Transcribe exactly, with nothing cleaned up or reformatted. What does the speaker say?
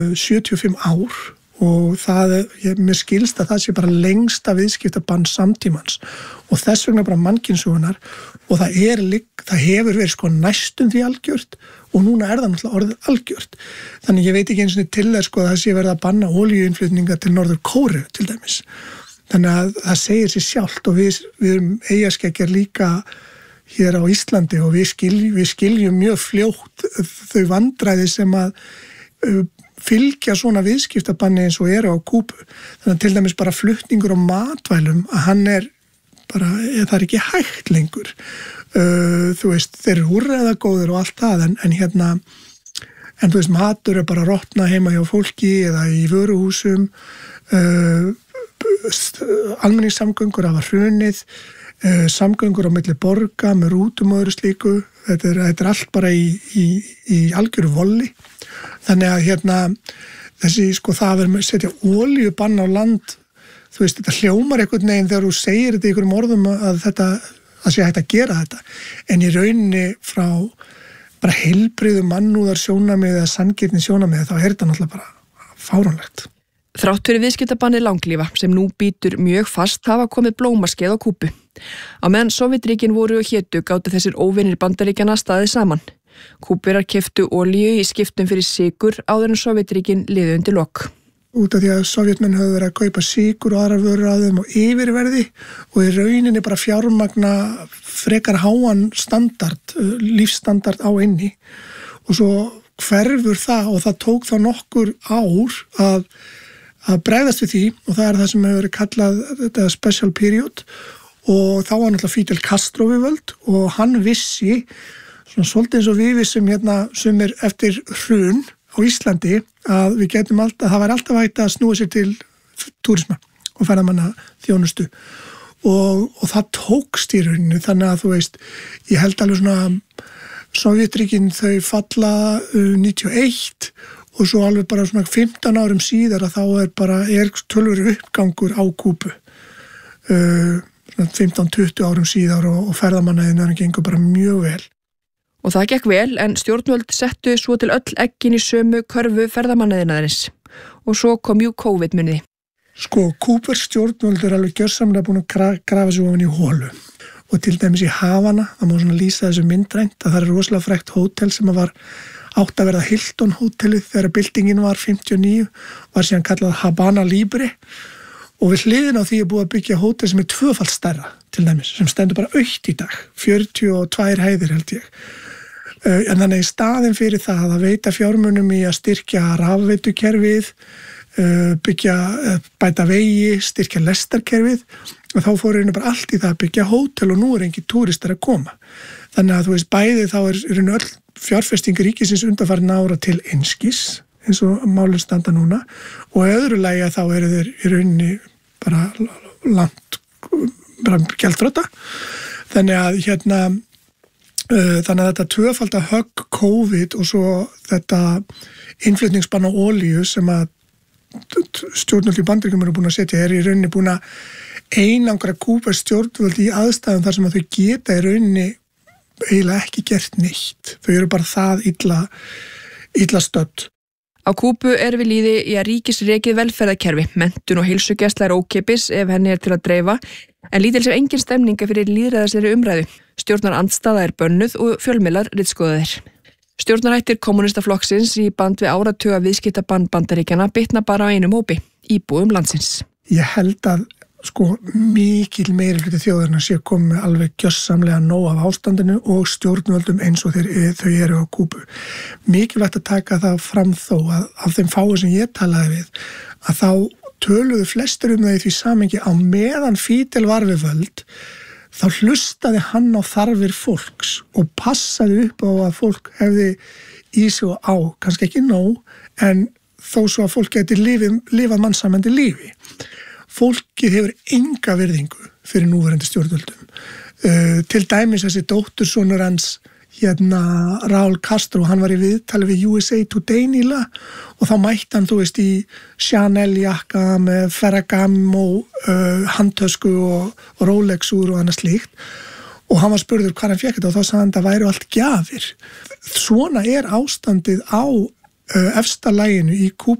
sjötíu og fimm ár og það, ég, mér skilst að það sé bara lengsta viðskiptabann samtímans og þess vegna bara mannkynssögunar og það er líka, það hefur verið sko næstum því algjört og núna er það náttúrulega orðið algjört. Þannig ég veit ekki eins og til þess sko að það sé verið að banna olíuinnflutninga til Norður Kóreu til dæmis. Þannig að það segir sér sjálft og við, við erum eyjaskeggjar líka hér á Íslandi og við skiljum, við skiljum mjög fljótt þau vandræði sem að uh, fylgja svona viðskiptabanni eins og eru á Kúbu. Þannig að til dæmis bara flutningur á matvælum að hann er bara, það er ekki hægt lengur. Uh, þú veist, þeir eru úrræðagóðir og allt það en, en hérna, en þú veist, matur er bara rotna heima hjá fólki eða í vöruhúsum, uh, almenningssamgöngur hafa hrunið, uh, samgöngur á milli borga með rútum og öðru slíku, þetta er, þetta er allt bara í, í, í algjöru volli. Þannig að hérna, þessi sko það að vera með að setja olíubann á land, þú veist, þetta hljómar einhvern veginn þegar þú segir þetta í einhverjum orðum að þetta, að sé hægt að gera þetta. En í rauninni frá bara heilbrigðu mannúðar sjónarmið eða sanngirni sjónarmið þá er þetta náttúrulega bara fáránlegt. Þrátt fyrir viðskiptabanni langlífa sem nú býtur mjög fast hafa komið blómaskeið á Kúbu. Á meðan Sovétríkin voru og hétu gátu þessir óvinir Bandaríkjanna staðið saman. Kúburar keyptu olíu í skiptum fyrir sykur áður en Sovétríkin liðu undir lok. Út af því að Sovétmenn höfðu verið að kaupa sykur og aðrar vörur að þeim og yfirverði og í rauninni bara fjármagna frekar háan standard, lífsstandard á inni og svo hverfur það og það tók þá nokkur ár að, að bregðast við því og það er það sem hefur verið kallað þetta special period og þá var náttúrulega Fidel Castro við völd og hann vissi svona svolítið eins og við vissum hérna sumir eftir hrun á Íslandi að við getum alltaf, það var alltaf hægt að snúa sér til túrisma og ferðamanna þjónustu og, og það tókst í rauninni þannig að þú veist, ég held alveg svona Sovétríkin þau falla uh, níutíu og eitt og svo alveg bara svona fimmtán árum síðar að þá er bara, er tölvöru uppgangur á Kúbu uh, fimmtán til tuttugu árum síðar og, og ferðamannaðin gengur bara mjög vel. Og það gekk vel en stjórnvöld settu svo til öll eggin í sömu körfu ferðamannaðinaðarins. Og svo kom jú COVID-munið. Sko, Kúbur stjórnvöld er alveg gjörsamlega búin að grafa sig ofan í holu. Og til dæmis í Havana, það má svona lýsa þessu myndrænt, að það er rosalega frægt hótel sem var átt að verða Hilton hótelið þegar byltingin var fimmtíu og níu, var síðan kallað Habana Libre. Og við hliðin á því er búið að byggja hótel sem er tvöfalt stærra, til dæmis, sem stendur bara autt í dag, fjörutíu og tvær hæðir held ég. En þannig í staðin fyrir það að veita fjármunum í að styrkja rafveitukerfið, byggja, bæta vegi, styrkja lestarkerfið og þá fór einu bara allt í það að byggja hótel og nú er engin túristar að koma. Þannig að þú veist bæði þá er einu öll fjárfesting ríkisins undanfarin ára til einskis eins og málið standa núna og öðru lagi að þá eru þeir í rauninni bara langt, bara gjaldþrota. Þannig að hérna Þannig að þetta tvöfalda högg COVID og svo þetta innflutningsbann á olíu sem að stjórnvöld í Bandaríkjunum eru búin að setja er í rauninni búin að einangra Kúbu stjórnvöld í aðstæðum þar sem að þau geta í rauninni eiginlega ekki gert neitt. Þau eru bara það illa, illa stödd. Á Kúbu er við líði í að ríkisrekið velferðarkerfi, menntun og heilsugæsla er ókeypis ef henni er til að dreifa, en lítil sem engin stemninga fyrir lýðræðislegri umræðu. Stjórnar andstaða er bönnuð og fjölmiðlar ritskoðaðir. Stjórnarhættir kommunistaflokksins í band við áratuga viðskiptabann Bandaríkjanna bitna bara á einum hópi, íbúum landsins. Ég held að sko mikil meiri hluti þjóðarinnar sé komið alveg gjörsamlega nóg af ástandinu og stjórnvöldum eins og þeir, þau eru á Kúbu. Mikilvægt að taka það fram þó að af þeim fáu sem ég talaði við að þá töluðu flestir um það í því samengi á meðan Fidel var við völd þá hlustaði hann á þarfir fólks og passaði upp á að fólk hefði í sig og á, kannski ekki nóg en þó svo að fólk geti lifið, lifað mannsamandi lífi. Fólkið hefur enga virðingu fyrir núverandi stjórnvöldum. Uh, til dæmis þessi dóttursonur hans, hérna Raúl Castro, hann var í viðtali við U S A Today nýla og þá mætti hann, þú veist, í Chanel jakka með Ferragamo uh, handtösku og, og Rolex-úr og annað slíkt og hann var spurður hvað hann fékk þetta og þá sagði hann að það væru allt gjafir. Svona er ástandið á efsta læginu í Kúbu